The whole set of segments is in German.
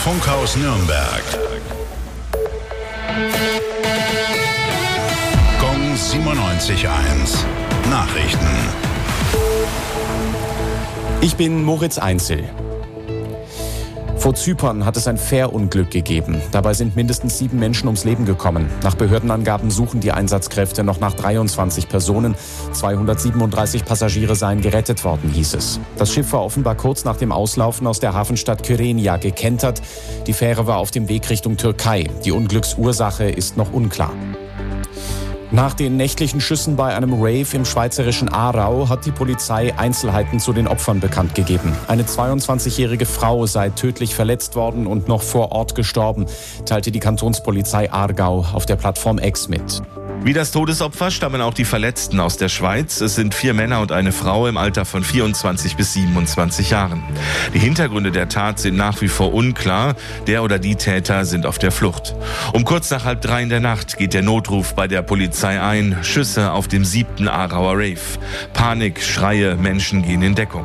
Funkhaus Nürnberg. Gong 97.1. Nachrichten. Ich bin Moritz Einzel. Vor Zypern hat es ein Fährunglück gegeben. Dabei sind mindestens 7 Menschen ums Leben gekommen. Nach Behördenangaben suchen die Einsatzkräfte noch nach 23 Personen. 237 Passagiere seien gerettet worden, hieß es. Das Schiff war offenbar kurz nach dem Auslaufen aus der Hafenstadt Kyrenia gekentert. Die Fähre war auf dem Weg Richtung Türkei. Die Unglücksursache ist noch unklar. Nach den nächtlichen Schüssen bei einem Rave im schweizerischen Aarau hat die Polizei Einzelheiten zu den Opfern bekannt gegeben. Eine 22-jährige Frau sei tödlich verletzt worden und noch vor Ort gestorben, teilte die Kantonspolizei Aargau auf der Plattform X mit. Wie das Todesopfer stammen auch die Verletzten aus der Schweiz. Es sind 4 Männer und eine Frau im Alter von 24 bis 27 Jahren. Die Hintergründe der Tat sind nach wie vor unklar. Der oder die Täter sind auf der Flucht. Um kurz nach 2:30 in der Nacht geht der Notruf bei der Polizei ein. Schüsse auf dem 7. Aarauer Rave. Panik, Schreie, Menschen gehen in Deckung.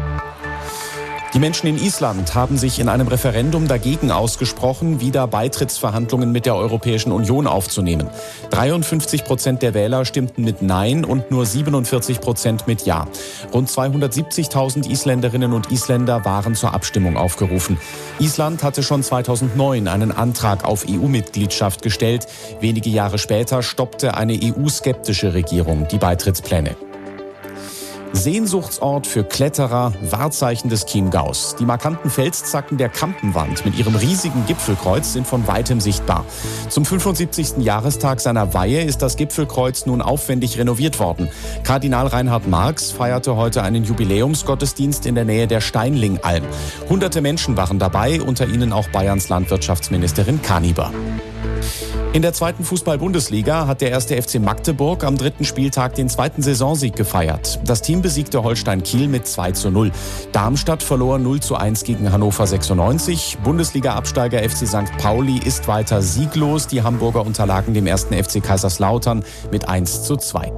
Die Menschen in Island haben sich in einem Referendum dagegen ausgesprochen, wieder Beitrittsverhandlungen mit der Europäischen Union aufzunehmen. 53% der Wähler stimmten mit Nein und nur 47% mit Ja. Rund 270.000 Isländerinnen und Isländer waren zur Abstimmung aufgerufen. Island hatte schon 2009 einen Antrag auf EU-Mitgliedschaft gestellt. Wenige Jahre später stoppte eine EU-skeptische Regierung die Beitrittspläne. Sehnsuchtsort für Kletterer, Wahrzeichen des Chiemgaus. Die markanten Felszacken der Kampenwand mit ihrem riesigen Gipfelkreuz sind von weitem sichtbar. Zum 75. Jahrestag seiner Weihe ist das Gipfelkreuz nun aufwendig renoviert worden. Kardinal Reinhard Marx feierte heute einen Jubiläumsgottesdienst in der Nähe der Steinlingalm. Hunderte Menschen waren dabei, unter ihnen auch Bayerns Landwirtschaftsministerin Kaniber. In der 2. Fußball-Bundesliga hat der 1. FC Magdeburg am 3. Spieltag den 2. Saisonsieg gefeiert. Das Team besiegte Holstein Kiel mit 2:0. Darmstadt verlor 0:1 gegen Hannover 96. Bundesliga-Absteiger FC St. Pauli ist weiter sieglos. Die Hamburger unterlagen dem 1. FC Kaiserslautern mit 1:2.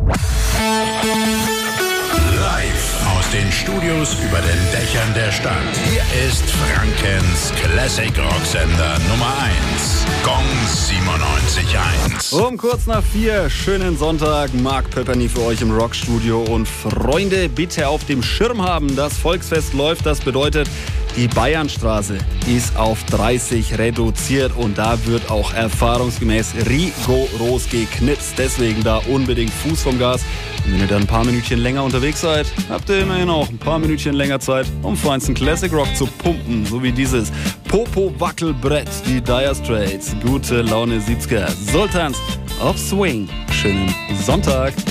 Live aus den Studios über den Dächern der Stadt. Hier ist Frankens Classic Rocksender Nummer 1. Gong 97.1. Um kurz nach 4, schönen Sonntag. Marc Pöpperny für euch im Rockstudio. Und Freunde, bitte auf dem Schirm haben, das Volksfest läuft. Das bedeutet, die Bayernstraße ist auf 30 reduziert. Und da wird auch erfahrungsgemäß rigoros geknipst. Deswegen da unbedingt Fuß vom Gas. Und wenn ihr dann ein paar Minütchen länger unterwegs seid, habt ihr immerhin auch ein paar Minütchen länger Zeit, um feinsten Classic Rock zu pumpen. So wie dieses Popo-Wackelbrett, die Dire Straits. Gute Laune 70er. Sultans auf Swing. Schönen Sonntag.